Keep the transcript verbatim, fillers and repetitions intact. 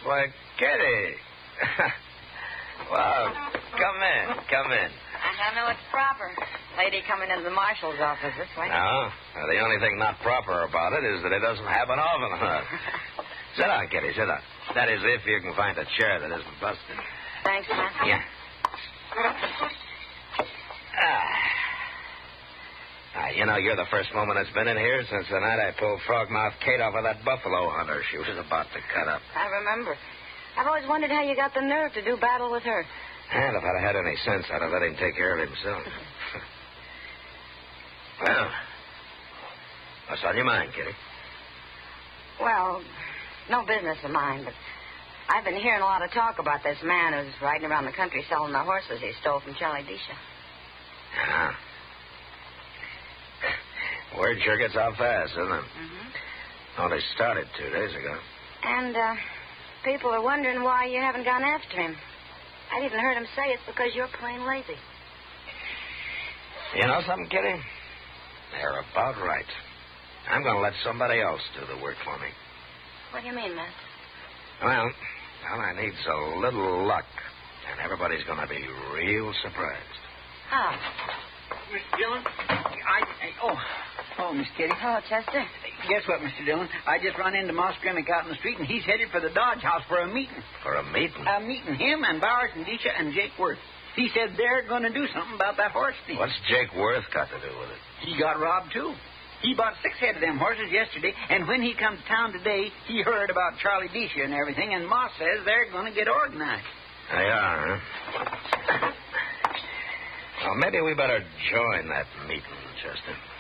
Why, Kitty. Well, come in, come in. I don't know what's proper. Lady coming into the marshal's office this way. No, the only thing not proper about it is that it doesn't have an oven on it. Sit down, Kitty, sit down. That is, if you can find a chair that isn't busted. Thanks, Master. Yeah. Ah. Ah, you know, you're the first woman that's been in here since the night I pulled Frogmouth Kate off of that buffalo hunter she was about to cut up. I remember. I've always wondered how you got the nerve to do battle with her. And if I'd had any sense, I'd have let him take care of himself. Well, what's on your mind, Kitty? Well, no business of mine, but I've been hearing a lot of talk about this man who's riding around the country selling the horses he stole from Charlie Disha. Yeah. Word sure gets out fast, doesn't it? Mm-hmm. Only started two days ago. And, uh, people are wondering why you haven't gone after him. I've even heard him say it's because you're plain lazy. You know something, Kitty? They're about right. I'm going to let somebody else do the work for me. What do you mean, Matt? Well, all I need's a little luck, and everybody's going to be real surprised. How? Mister Dillon, I, I... Oh, oh, Miss Kitty. Oh, Chester. Guess what, Mister Dillon? I just run into Moss Grimmick out in the street, and he's headed for the Dodge House for a meeting. For a meeting? A meeting. Him and Bowers and Disha and Jake Worth. He said they're going to do something about that horse thief. What's Jake Worth got to do with it? He got robbed, too. He bought six head of them horses yesterday, and when he come to town today, he heard about Charlie Disha and everything, and Moss says they're going to get organized. They are, huh? Well, maybe we better join that meeting, Chester.